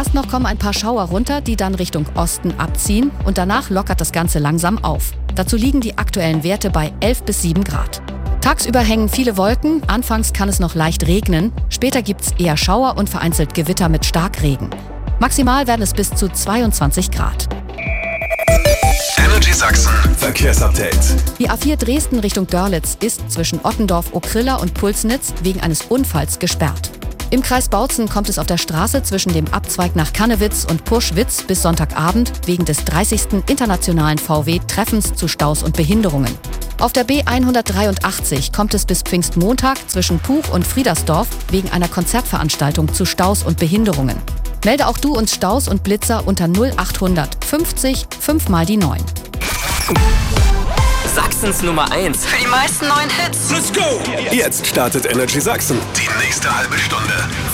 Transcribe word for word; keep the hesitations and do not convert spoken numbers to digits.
Erst noch kommen ein paar Schauer runter, die dann Richtung Osten abziehen und danach lockert das Ganze langsam auf. Dazu liegen die aktuellen Werte bei elf bis sieben Grad. Tagsüber hängen viele Wolken, anfangs kann es noch leicht regnen, später gibt's eher Schauer und vereinzelt Gewitter mit Starkregen. Maximal werden es bis zu zweiundzwanzig Grad. Energy Sachsen Verkehrsupdate. Die A vier Dresden Richtung Görlitz ist zwischen Ottendorf, Okrilla und Pulsnitz wegen eines Unfalls gesperrt. Im Kreis Bautzen kommt es auf der Straße zwischen dem Abzweig nach Kannewitz und Puschwitz bis Sonntagabend wegen des dreißigsten internationalen V W-Treffens zu Staus und Behinderungen. Auf der B hundertdreiundachtzig kommt es bis Pfingstmontag zwischen Puch und Friedersdorf wegen einer Konzertveranstaltung zu Staus und Behinderungen. Melde auch du uns Staus und Blitzer unter null achthundert fünfzig fünf mal die neun. Sachsens Nummer eins. Für die meisten neuen Hits. Let's go! Jetzt startet Energy Sachsen. Die nächste halbe Stunde